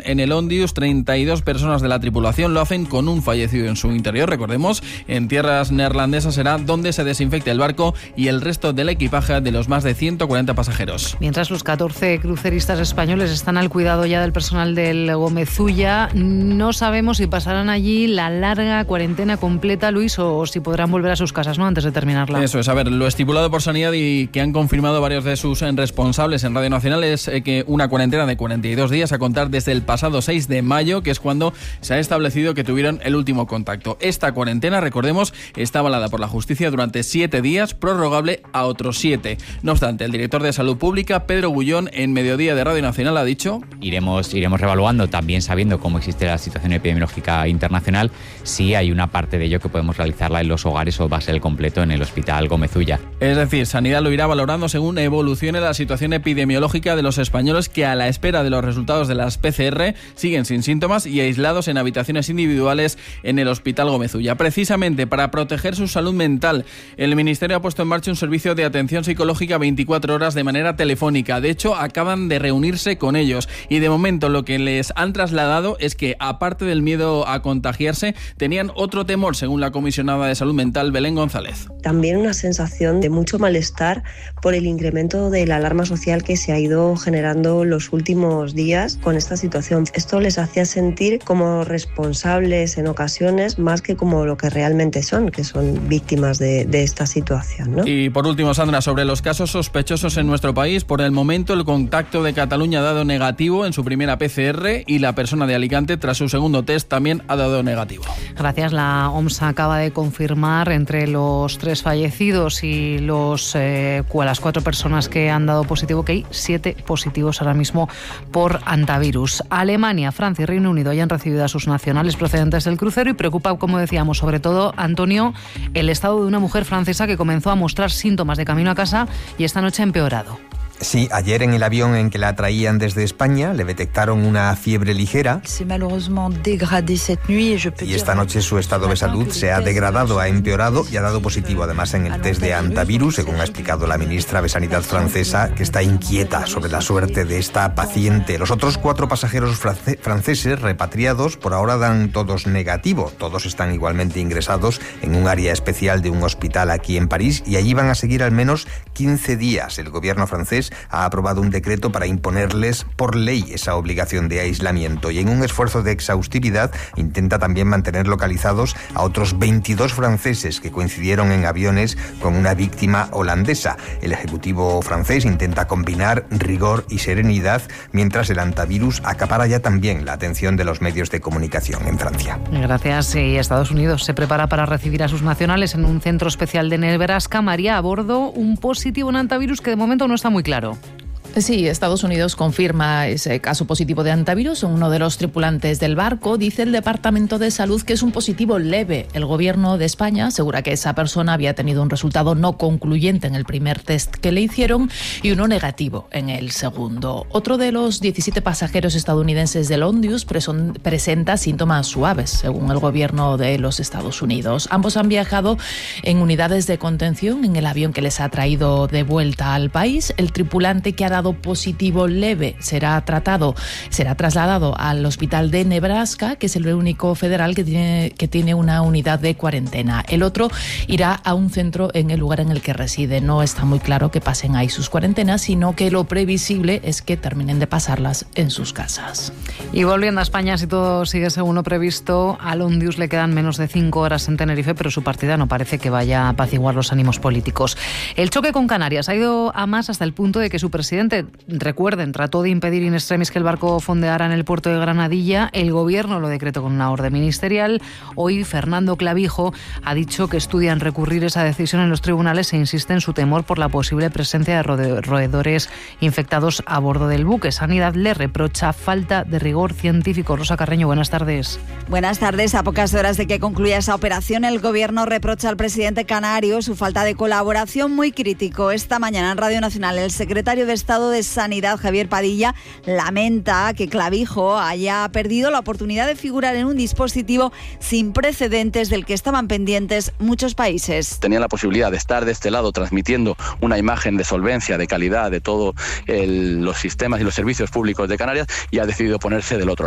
en el Ondius. 32 personas de la tripulación, lo hacen con un fallecido en su interior. Recordemos, en tierras neerlandesas será donde se desinfecte el barco y el resto del equipaje de los más de 140 pasajeros. Mientras los 14 cruceristas españoles están al cuidado ya del personal del Gomezulla, no sabemos si pasarán allí la larga cuarentena completa, Luis, o si podrán volver a sus casas, ¿no?, antes de terminarla. Eso es, a ver, lo estipulado por Sanidad y que han confirmado varios de sus responsables en Radio Nacional es que una cuarentena de 42 días a contar desde el pasado 6 de mayo, que es cuando se ha establecido que tuvieron el último contacto. Esta cuarentena, recordemos, está avalada por la justicia durante 7 días, prorrogable a otros 7. No obstante, el director de Salud Pública, Pedro Gullón, en Mediodía de Radio Nacional ha dicho: Iremos revaluando, también sabiendo cómo existe la situación epidemiológica internacional, si hay una parte de ello que podemos realizarla en los hogares o va a ser el completo en el Hospital Gomezulla. Es decir, Sanidad lo irá valorando según evolucione la situación epidemiológica de los españoles que, a la espera de los resultados de las PCR, siguen sin síntomas y aislados en habitaciones individuales en el Hospital Gomezulla. Precisamente para proteger su salud mental, el Ministerio ha puesto en marcha un servicio de atención psicológica 24 horas de manera telefónica. De hecho, acaban de reunirse con ellos y de momento lo que les han trasladado es que, aparte del miedo a contagiarse, tenían otro temor, según la comisionada de Salud Mental, Belén González. También una sensación de mucho malestar por el incremento de la alarma social que se ha ido generando los últimos días con esta situación. Esto les hacía sentir como responsables en ocasiones más que como lo que realmente son, que son víctimas de esta situación, ¿no? Y por último, Sandra, sobre los casos sospechosos en nuestro país, por el momento el contacto de Cataluña ha dado negativo en su primera PCR y la persona de Alicante, tras su segundo test, también ha dado negativo. Gracias. La OMS acaba de confirmar entre los 3 fallecidos y las 4 personas que han dado positivo que hay 7 positivos ahora mismo por hantavirus. Alemania, Francia y Reino Unido ya han recibido a sus nacionales procedentes del crucero y preocupa, como decíamos, sobre todo, Antonio, el estado de una mujer francesa que comenzó a mostrar síntomas de camino a casa y esta noche ha empeorado. Sí, ayer en el avión en que la traían desde España le detectaron una fiebre ligera y esta noche su estado de salud se ha degradado, ha empeorado y ha dado positivo además en el test de hantavirus, según ha explicado la ministra de Sanidad francesa, que está inquieta sobre la suerte de esta paciente. Los otros 4 pasajeros franceses repatriados por ahora dan todos negativo. Todos están igualmente ingresados en un área especial de un hospital aquí en París y allí van a seguir al menos 15 días. El gobierno francés ha aprobado un decreto para imponerles por ley esa obligación de aislamiento y en un esfuerzo de exhaustividad intenta también mantener localizados a otros 22 franceses que coincidieron en aviones con una víctima holandesa. El Ejecutivo francés intenta combinar rigor y serenidad mientras el hantavirus acapara ya también la atención de los medios de comunicación en Francia. Gracias. Y Estados Unidos se prepara para recibir a sus nacionales en un centro especial de Nebraska. María, a bordo un positivo en hantavirus que de momento no está muy claro. Sí, Estados Unidos confirma ese caso positivo de hantavirus en uno de los tripulantes del barco. Dice el Departamento de Salud que es un positivo leve. El gobierno de España asegura que esa persona había tenido un resultado no concluyente en el primer test que le hicieron y uno negativo en el segundo. Otro de los 17 pasajeros estadounidenses del Ondius presenta síntomas suaves, según el gobierno de los Estados Unidos. Ambos han viajado en unidades de contención en el avión que les ha traído de vuelta al país. El tripulante, que ha dado positivo leve, será trasladado al hospital de Nebraska, que es el único federal que tiene una unidad de cuarentena. El otro irá a un centro en el lugar en el que reside. No está muy claro que pasen ahí sus cuarentenas, sino que lo previsible es que terminen de pasarlas en sus casas. Y volviendo a España, si todo sigue según lo previsto, al Ondius le quedan menos de 5 horas en Tenerife, pero su partida no parece que vaya a apaciguar los ánimos políticos. El choque con Canarias ha ido a más hasta el punto de que su presidente, recuerden, trató de impedir in extremis que el barco fondeara en el puerto de Granadilla. El gobierno lo decretó con una orden ministerial. Hoy Fernando Clavijo ha dicho que estudian recurrir esa decisión en los tribunales e insiste en su temor por la posible presencia de roedores infectados a bordo del buque. Sanidad le reprocha falta de rigor científico. Rosa Carreño, buenas tardes. Buenas tardes. A pocas horas de que concluya esa operación, el gobierno reprocha al presidente canario su falta de colaboración. Muy crítico. Esta mañana en Radio Nacional, el secretario de Estado de Sanidad, Javier Padilla, lamenta que Clavijo haya perdido la oportunidad de figurar en un dispositivo sin precedentes del que estaban pendientes muchos países. Tenía la posibilidad de estar de este lado transmitiendo una imagen de solvencia, de calidad de todos los sistemas y los servicios públicos de Canarias, y ha decidido ponerse del otro lado.